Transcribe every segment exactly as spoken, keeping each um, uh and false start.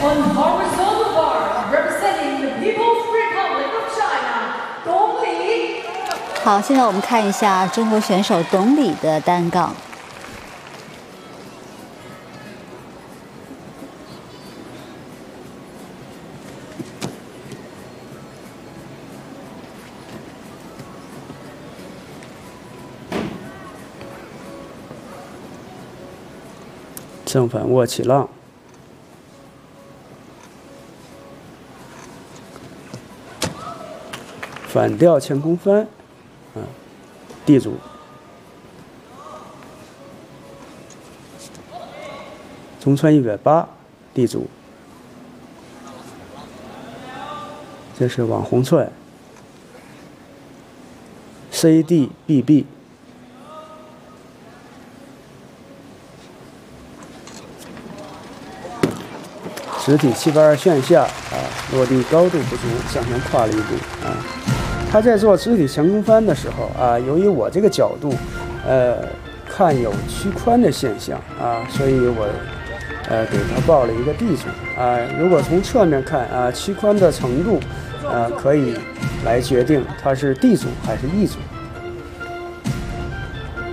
On horizontal bar, representing the People's Republic of China, Dong Li. 好，现在我们看一下中国选手董李的单杠。 正反握起浪，反吊前空翻，啊，地主，中穿一百八，地主，这是网红踹 ，C D B B。直体七八二旋下啊，落地高度不足，向前跨了一步啊。他在做直体前空翻的时候啊，由于我这个角度，呃，看有屈髋的现象啊，所以我呃给他报了一个地主啊。如果从侧面看啊，屈髋的程度啊，可以来决定他是地主还是异主。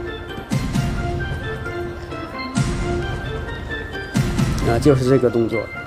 啊，就是这个动作。